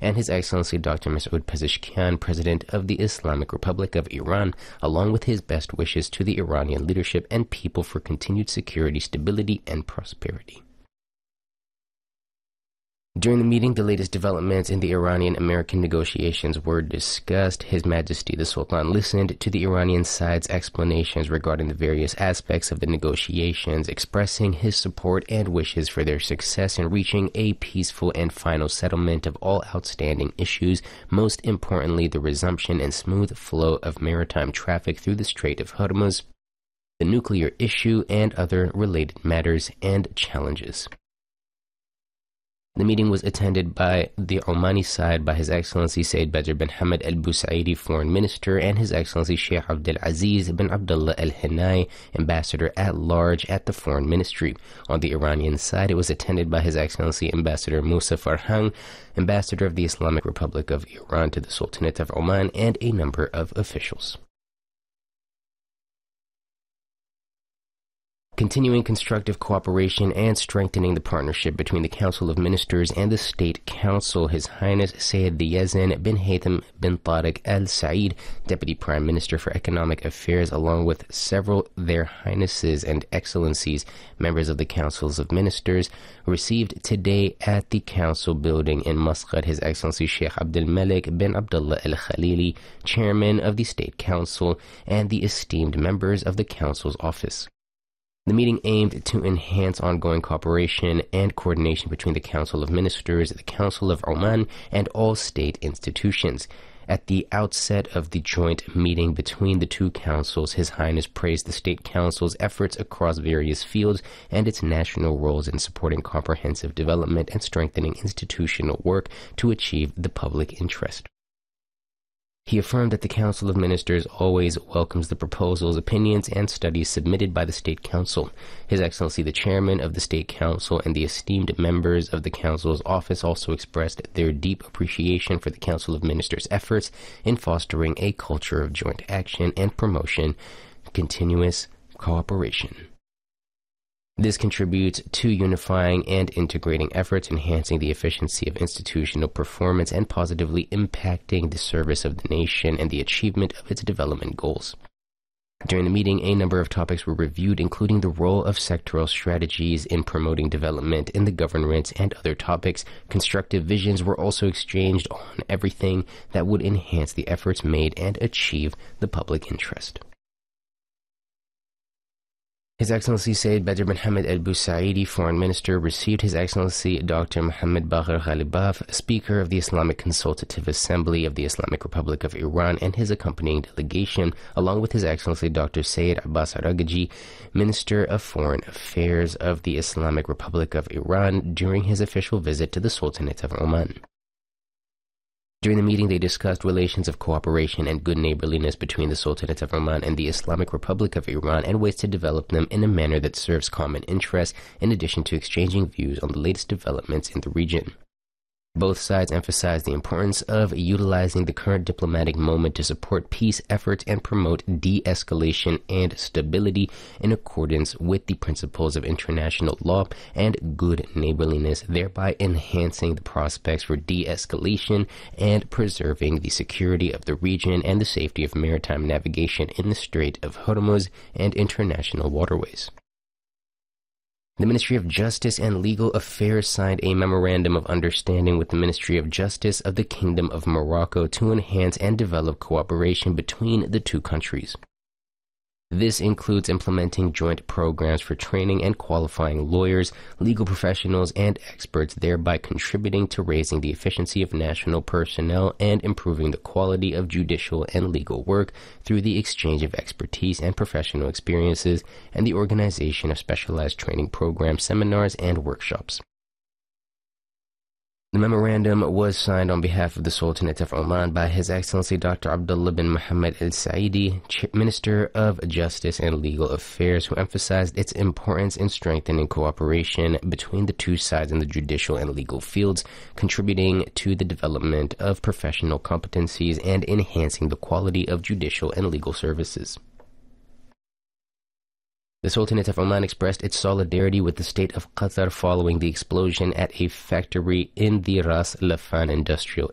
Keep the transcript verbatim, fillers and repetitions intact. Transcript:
and His Excellency Doctor Masoud Pezeshkian, President of the Islamic Republic of Iran, along with his best wishes to the Iranian leadership and people for continued security, stability, and prosperity. During the meeting, the latest developments in the Iranian-American negotiations were discussed. His Majesty the Sultan listened to the Iranian side's explanations regarding the various aspects of the negotiations, expressing his support and wishes for their success in reaching a peaceful and final settlement of all outstanding issues, most importantly the resumption and smooth flow of maritime traffic through the Strait of Hormuz, the nuclear issue, and other related matters and challenges. The meeting was attended by the Omani side by His Excellency Sayyid Badr bin Hamad Al Busaidi, Foreign Minister, and His Excellency Sheikh Abdul Aziz bin Abdullah Al Hanai, Ambassador at Large at the Foreign Ministry. On the Iranian side, it was attended by His Excellency Ambassador Musa Farhang, Ambassador of the Islamic Republic of Iran to the Sultanate of Oman, and a number of officials. Continuing constructive cooperation and strengthening the partnership between the Council of Ministers and the State Council, His Highness Sayyid Yazan bin Haytham bin Tariq Al Said, Deputy Prime Minister for Economic Affairs, along with several Their Highnesses and Excellencies, members of the Councils of Ministers, received today at the Council building in Muscat His Excellency Sheikh Abdul Malik bin Abdullah Al Khalili, Chairman of the State Council, and the esteemed members of the Council's office. The meeting aimed to enhance ongoing cooperation and coordination between the Council of Ministers, the Council of Oman, and all state institutions. At the outset of the joint meeting between the two councils, His Highness praised the State Council's efforts across various fields and its national roles in supporting comprehensive development and strengthening institutional work to achieve the public interest. He affirmed that the Council of Ministers always welcomes the proposals, opinions, and studies submitted by the State Council. His Excellency the Chairman of the State Council and the esteemed members of the Council's office also expressed their deep appreciation for the Council of Ministers' efforts in fostering a culture of joint action and promotion continuous cooperation. This contributes to unifying and integrating efforts, enhancing the efficiency of institutional performance, and positively impacting the service of the nation and the achievement of its development goals. During the meeting, a number of topics were reviewed, including the role of sectoral strategies in promoting development in the government and other topics. Constructive visions were also exchanged on everything that would enhance the efforts made and achieve the public interest. His Excellency Sayyid Badr bin Hamad Al Busaidi, Foreign Minister, received His Excellency Doctor Mohammad Bagher Ghalibaf, Speaker of the Islamic Consultative Assembly of the Islamic Republic of Iran, and his accompanying delegation, along with His Excellency Doctor Sayyid Abbas Araghchi, Minister of Foreign Affairs of the Islamic Republic of Iran, during his official visit to the Sultanate of Oman. During the meeting, they discussed relations of cooperation and good neighborliness between the Sultanate of Oman and the Islamic Republic of Iran, and ways to develop them in a manner that serves common interests, in addition to exchanging views on the latest developments in the region. Both sides emphasized the importance of utilizing the current diplomatic moment to support peace efforts and promote de-escalation and stability in accordance with the principles of international law and good neighborliness, thereby enhancing the prospects for de-escalation and preserving the security of the region and the safety of maritime navigation in the Strait of Hormuz and international waterways. The Ministry of Justice and Legal Affairs signed a Memorandum of Understanding with the Ministry of Justice of the Kingdom of Morocco to enhance and develop cooperation between the two countries. This includes implementing joint programs for training and qualifying lawyers, legal professionals, and experts, thereby contributing to raising the efficiency of national personnel and improving the quality of judicial and legal work through the exchange of expertise and professional experiences and the organization of specialized training programs, seminars, and workshops. The memorandum was signed on behalf of the Sultanate of Oman by His Excellency Doctor Abdullah bin Mohammed Al Saidi, Minister of Justice and Legal Affairs, who emphasized its importance in strengthening cooperation between the two sides in the judicial and legal fields, contributing to the development of professional competencies and enhancing the quality of judicial and legal services. The Sultanate of Oman expressed its solidarity with the state of Qatar following the explosion at a factory in the Ras Laffan industrial